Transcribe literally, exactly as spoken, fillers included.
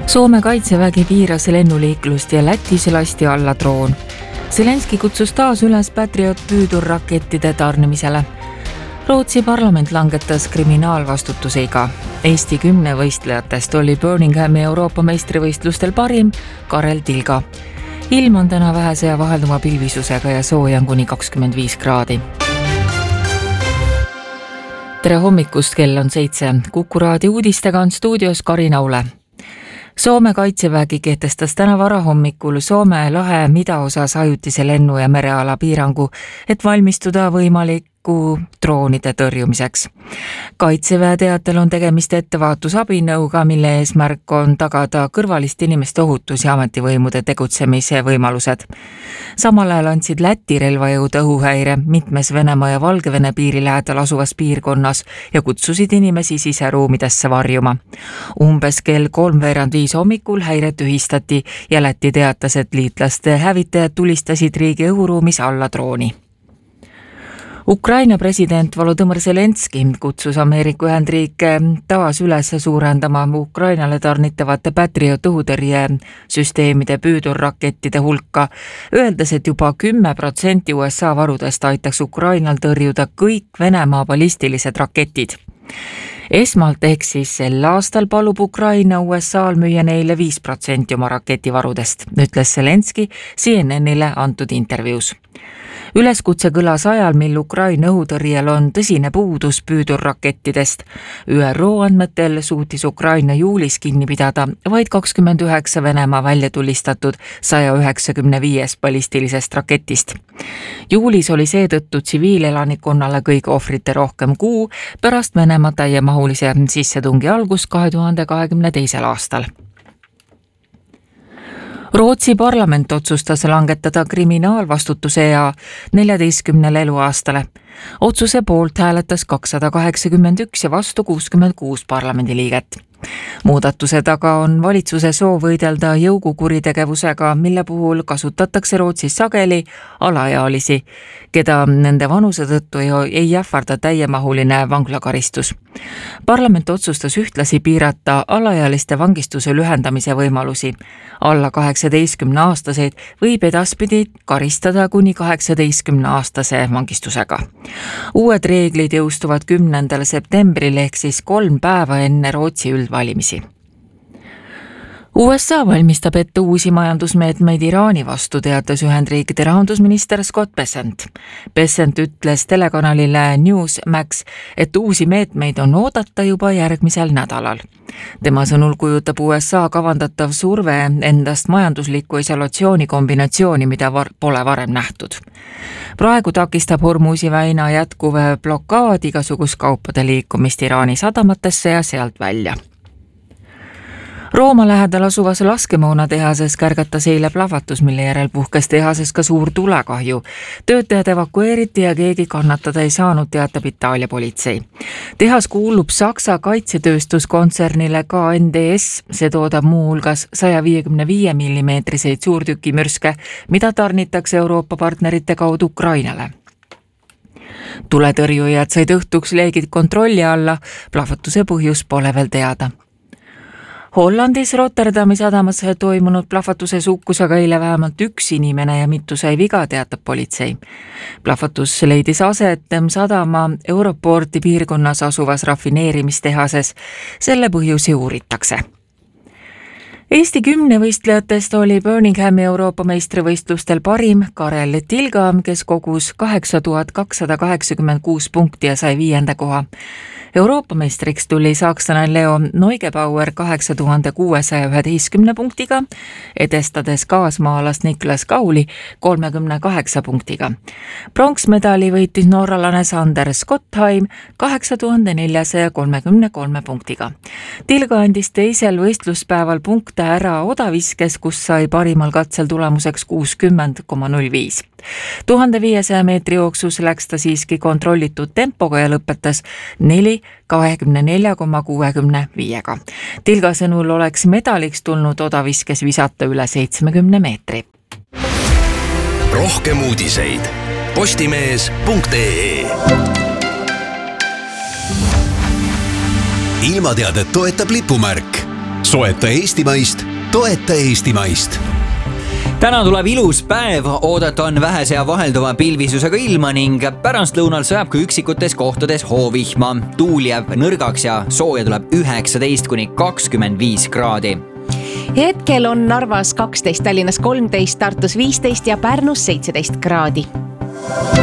Soome kaitsevägi piiras lennuliiklust ja Lätis lasti alla droon. Zelenski kutsus taas üles Patriot püüdurrakettide tarnimisele. Rootsi parlament langetas kriminaalvastutuseiga. Eesti kümne võistlejatest oli Birminghami Euroopa meistrivõistlustel parim Karel Tilga. Ilm on täna vähese ja vahelduva pilvisusega ja sooja on kuni kakskümmend viis kraadi. Tere hommikust, kell on seitse. Kuku raadio uudistega on stuudios Karin Aule. Soome kaitsevägi kehtestas täna varahommikul Soome lahe midaosas ajutise lennu- ja mereala piirangu, et valmistuda võimaliku droonide tõrjumiseks. Kaitseväe teatel on tegemist ettevaatusabinõuga, mille eesmärk on tagada kõrvaliste inimeste ohutus ja ametivõimude tegutsemise võimalused. Samal ajal andsid Läti relvajõud õhuhäire mitmes Venemaa ja Valgevene piiri lähedal asuvas piirkonnas ja kutsusid inimesi siseruumidesse varjuma. Umbes kell kolmveerand viis hommikul häire tühistati ja Läti teatas, et liitlaste hävitajad tulistasid riigi õhuruumis alla drooni. Ukraina president Volodõmõr Zelenski kutsus Ameerika Ühendriike taas üles suurendama Ukrainale tarnitavate Patriot õhutõrje süsteemide püüdurrakettide hulka, öeldes, et juba kümme protsenti U S A varudest aitaks Ukrainal tõrjuda kõik Venemaa ballistilised raketid. Esmalt ehk siis sel aastal palub Ukraina U S A-l müüa neile viis protsenti oma raketivarudest, ütles Zelenski C N N-ile antud intervjuus. Üleskutse kõlas ajal, mil Ukraina õhutõrjel on tõsine puudus püüdurrakettidest. Ü R O andmetel suutis Ukraina juulis kinni pidada vaid kakskümmend üheksa Venemaa välja tulistatud saja üheksakümne viiest ballistilisest raketist. Juulis oli seetõttu tsiviilelanikonnale kõige ohvrite rohkem kuu pärast Venemaa täiemahulise sissetungi algust kahe tuhande kahekümne teisel aastal. Rootsi parlament otsustas langetada kriminaalvastutuse ea neljateistkümnele eluaastale. Otsuse poolt hääletas kakssada kaheksakümmend üks ja vastu kuuskümmend kuus parlamendiliiget. Muudatuse taga on valitsuse soov võidelda jõugukuritegevusega, mille puhul kasutatakse Rootsis sageli alaealisi, keda nende vanuse tõttu ei ähvarda täiemahuline vanglakaristus. Parlament otsustas ühtlasi piirata alaealiste vangistuse lühendamise võimalusi. Alla kaheksateistkümne aastaseid võib edaspidi karistada kuni kaheksateistkümne aastase vangistusega. Uued reeglid jõustuvad kümnendal septembril ehk siis kolm päeva enne Rootsi üldvalimisi. U S A valmistab ette uusi majandusmeetmeid Iraani vastu, teatas Ühendriikide rahandusminister Scott Bessent. Bessent ütles telekanalile Newsmax, et uusi meetmeid on oodata juba järgmisel nädalal. Tema sõnul kujutab U S A kavandatav surve endast majandusliku isolatsiooni kombinatsiooni, mida var- pole varem nähtud. Praegu takistab Hormuzi väina jätkuv blokaad igasugust kaupade liikumist Iraani sadamatesse ja sealt välja. Rooma lähedal asuvas laskemoonatehases kärgatas eile plahvatus, mille järel puhkes tehases ka suur tulekahju. Töötajad evakueeriti ja keegi kannatada ei saanud, teatab Itaalia politsei. Tehas kuulub Saksa kaitsetööstuskontsernile K N D S. See toodab muu hulgas saja viiekümne viie millimeetriseid suurtükimürske, mida tarnitakse Euroopa partnerite kaudu Ukrainale. Tuletõrjujad said õhtuks leegid kontrolli alla, plahvatuse põhjus pole veel teada. Hollandis Rotterdami sadamas toimunud plahvatuses hukkus aga eile vähemalt üks inimene ja mitu sai viga, teatab politsei. Plahvatus leidis aset sadama Europorti piirkonnas asuvas rafineerimistehases. Selle põhjusi uuritakse. Eesti kümne võistlejatest oli Birminghami Euroopa meistrivõistlustel parim Karel Tilga, kes kogus kaheksa tuhat kakssada kaheksakümmend kuus punkti ja sai viienda koha. Euroopa meistriks tuli sakslane Leo Neugebauer kaheksa tuhande kuuesaja üheteistkümne punktiga, edestades kaasmaalast Niklas Kauli kolmekümne kaheksa punktiga. Pronksmedali võitis norralane Sander Skottheim kaheksa tuhande neljasaja kolmekümne kolme punktiga. Tilga andis teisel võistluspäeval punkte ära odaviskes, kus sai parimal katsel tulemuseks kuuskümmend koma null viis. tuhande viiesaja meetri jooksus läks ta siiski kontrollitud tempoga ja lõpetas neli kahekümne nelja koma kuuekümne viiega. Tilga sõnul oleks medaliks tulnud odaviskes visata üle seitsmekümne meetri. Rohkem uudiseid postimees punkt ee. Ilmateadet toetab lipumärk. soeta eestimaist, toeta eestimaist. Täna tuleb ilus päev, oodata on vähese ja vahelduva pilvisusega ilma ning pärastlõunal sajab ka üksikutes kohtades hoovihma. Tuul jääb nõrgaks ja sooja tuleb üheksateist kuni kakskümmend viis kraadi. Hetkel on Narvas kaksteist, Tallinnas kolmteist, Tartus viisteist ja Pärnus seitseteist kraadi.